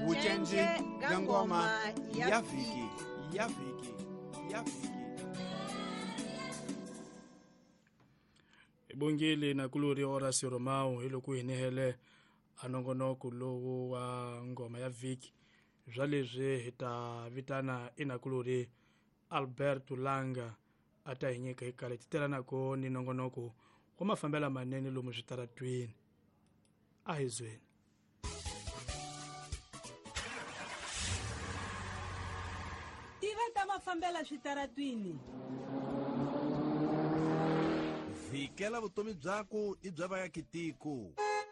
Vuchenji Gangoma Yaviki. Ibongile na kulori ora siromao iloku inehele anongonoko lowo wa ngoma ya viki zvalezve hita vitana ina kulori Alberto Langa ata hinyika ikale titelanako ni nongonoko kwa mafambela manene lomu zvitaratwini ahizweni. Tiveta mafambela zvitaratwini. Vikela vutomi byako I bya vayakitiko.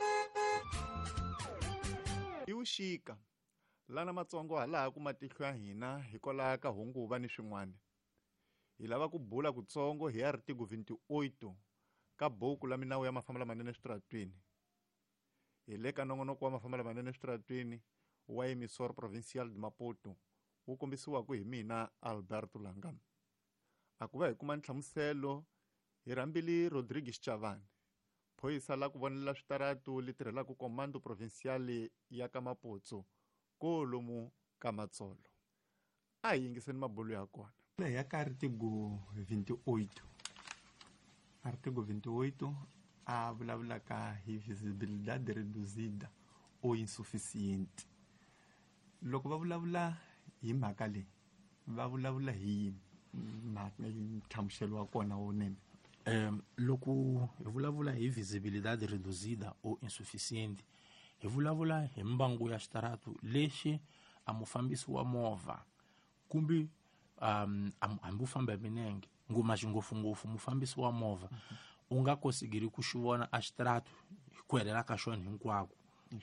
I wuxika lana matsongo halaha ku matihlo ya hina hikwalaho ka hunguva ni swin'wana. Hi lava ku bula kutsongo hi article 28 ka buku la minawu ya mafambela manene switaratwini. Hi le ka nongonoko wa mafambela manene switaratwini wa emisor provincial de Maputo wu kombisiwaku hi mina Alberto Langa. A ku va hi kuma nhlamuselo hi rhambili Rodrigues Chavani, phoyisa la ku vonela switaratu li tirhelaku komando provincial ya ka Maputo kolomu ka Matsolo. A hi yingiseni mabulu ya kona. Ya ka article 28. Article 28 a vulavula ka hi visibilidade reduzida o insuficiente. Loko va vulavula hi mhaka leyi va vulavula hi nthamuxelo wa kona wonene. Loko hi vulavula hi visibilidade reduzida o insuficiente hi vulavula hi mbangu ya xitaratu lexi a mufambisi wa movha kumbe hambi u famba hi milenge ngumaxi ngopfungopfu mufambisi wa movha u nga kosigiri ku xi vona a xitaratu ku helela ka xona hinkwako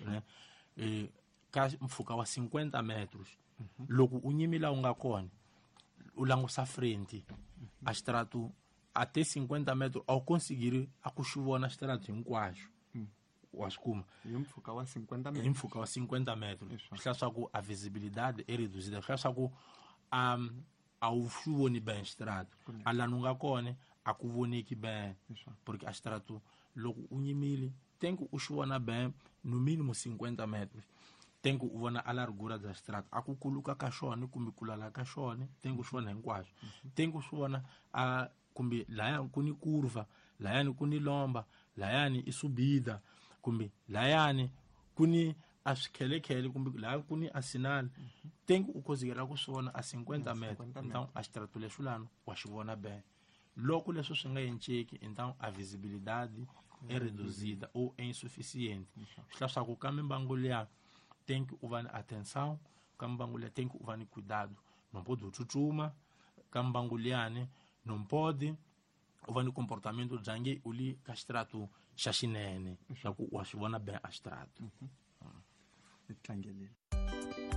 ka mpfhuka wa 50 metros. Loko u nyimila u nga kona u langusa frente a xitaratu até 50 metros a wu konsigiri a ku xi vona xitaratu hinkwaxo wa swi kuma Hi mpfhuka wa 50 metros. hi mpfhuka wa 50 metros swi hlaya swa ku a visibilidade i reduzida swi hlaya swa ku a wu swi voni ben xitaratu a lani u nga kona a ku voneki ben porque a xitaratu loko u nyimile tenku u xi vona ben no mínimo 50 metros tenku u vona a largura bya xitaratu a ku kuluka ka xona kumbe ku lala ka xona tenku swi vona hinkwaswo tenku swi vona a kumbe layani ku ni kurva layani ku ni lomba layani I subida kumbe layani ku ni a swikhelekele kumbe layani ku ni asinal tenku u kozigela ku swi vona a 50 metros então a xitaratu lexi lano wa xi vona ben. Loko leswi swi nga enceki então a visibilidade é reduzida ou é insuficiente. Está só que o camimbango tem que usar atenção, o camimbango tem que usar cuidado. Não pode chuchuma, o camimbango não pode usar o comportamento de jangue uli castrato chachinene, já que o achivona bem astrato.